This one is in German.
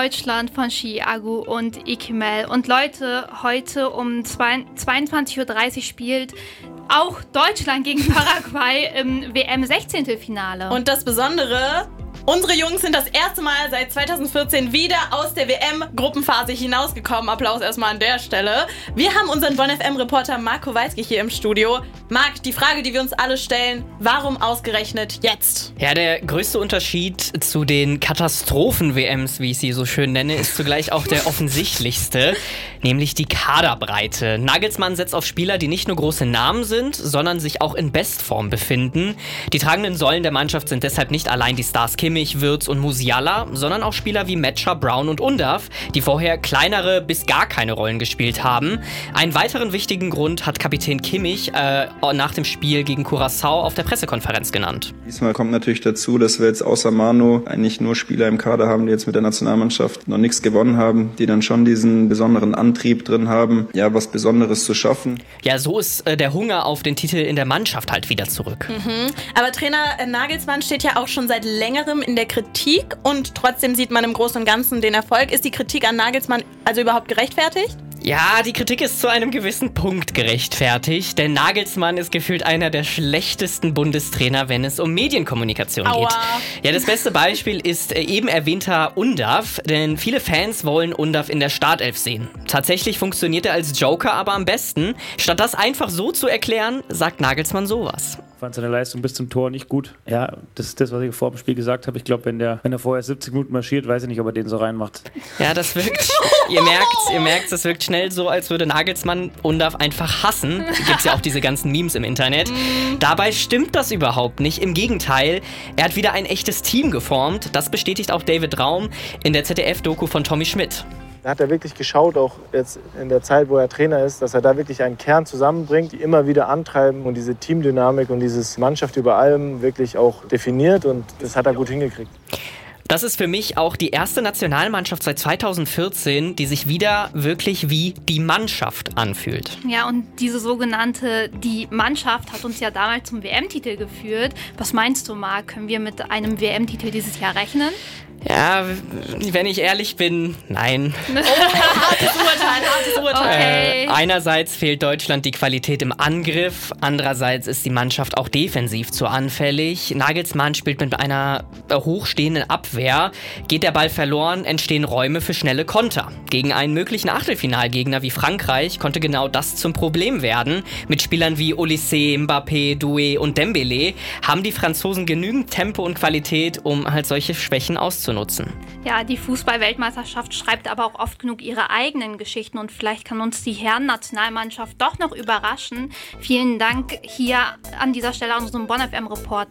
Deutschland von Chiago und Ikimel. Und Leute, heute um 22:30 Uhr spielt auch Deutschland gegen Paraguay im WM-16. Und das Besondere, unsere Jungs sind das erste Mal seit 2014 wieder aus der WM-Gruppenphase hinausgekommen. Applaus erstmal an der Stelle. Wir haben unseren Bonn FM-Reporter Marc Kowalski hier im Studio. Marc, die Frage, die wir uns alle stellen, warum ausgerechnet jetzt? Ja, der größte Unterschied zu den Katastrophen-WMs, wie ich sie so schön nenne, ist zugleich auch der offensichtlichste, nämlich die Kaderbreite. Nagelsmann setzt auf Spieler, die nicht nur große Namen sind, sondern sich auch in Bestform befinden. Die tragenden Säulen der Mannschaft sind deshalb nicht allein die Stars Kimmich, Wirtz und Musiala, sondern auch Spieler wie Metscher, Brown und Undav, die vorher kleinere bis gar keine Rollen gespielt haben. Einen weiteren wichtigen Grund hat Kapitän Kimmich nach dem Spiel gegen Curaçao auf der Pressekonferenz genannt. Diesmal kommt natürlich dazu, dass wir jetzt außer Manu eigentlich nur Spieler im Kader haben, die jetzt mit der Nationalmannschaft noch nichts gewonnen haben, die dann schon diesen besonderen Antrieb drin haben, ja, was Besonderes zu schaffen. Ja, so ist der Hunger auf den Titel in der Mannschaft halt wieder zurück. Aber Trainer Nagelsmann steht ja auch schon seit längerem in der Kritik und trotzdem sieht man im Großen und Ganzen den Erfolg. Ist die Kritik an Nagelsmann also überhaupt gerechtfertigt? Ja, die Kritik ist zu einem gewissen Punkt gerechtfertigt, denn Nagelsmann ist gefühlt einer der schlechtesten Bundestrainer, wenn es um Medienkommunikation geht. Ja, das beste Beispiel ist eben erwähnter Undav, denn viele Fans wollen Undav in der Startelf sehen. Tatsächlich funktioniert er als Joker aber am besten. Statt das einfach so zu erklären, sagt Nagelsmann sowas. Ich fand seine Leistung bis zum Tor nicht gut. Ja, das ist das, was ich vor dem Spiel gesagt habe. Ich glaube, wenn er vorher 70 Minuten marschiert, weiß ich nicht, ob er den so reinmacht. Ja, das wirkt, ihr merkt's, das wirkt schnell so, als würde Nagelsmann Undav einfach hassen. Gibt's ja auch diese ganzen Memes im Internet. Dabei stimmt das überhaupt nicht. Im Gegenteil, er hat wieder ein echtes Team geformt. Das bestätigt auch David Raum in der ZDF-Doku von Tommy Schmidt. Da hat er wirklich geschaut, auch jetzt in der Zeit, wo er Trainer ist, dass er da wirklich einen Kern zusammenbringt, die immer wieder antreiben und diese Teamdynamik und dieses Mannschaft über allem wirklich auch definiert und das hat er gut hingekriegt. Das ist für mich auch die erste Nationalmannschaft seit 2014, die sich wieder wirklich wie die Mannschaft anfühlt. Ja, und diese sogenannte Die Mannschaft hat uns ja damals zum WM-Titel geführt. Was meinst du, Marc? Können wir mit einem WM-Titel dieses Jahr rechnen? Ja, wenn ich ehrlich bin, nein. Hartes Urteil. Okay. Einerseits fehlt Deutschland die Qualität im Angriff, andererseits ist die Mannschaft auch defensiv zu anfällig. Nagelsmann spielt mit einer hochstehenden Abwehr. Geht der Ball verloren, entstehen Räume für schnelle Konter. Gegen einen möglichen Achtelfinalgegner wie Frankreich konnte genau das zum Problem werden. Mit Spielern wie Olysée, Mbappé, Doué und Dembélé haben die Franzosen genügend Tempo und Qualität, um halt solche Schwächen auszunutzen. Ja, die Fußball-Weltmeisterschaft schreibt aber auch oft genug ihre eigenen Geschichten und vielleicht kann uns die Herren-Nationalmannschaft doch noch überraschen. Vielen Dank hier an dieser Stelle an unseren Bonn FM-Reporter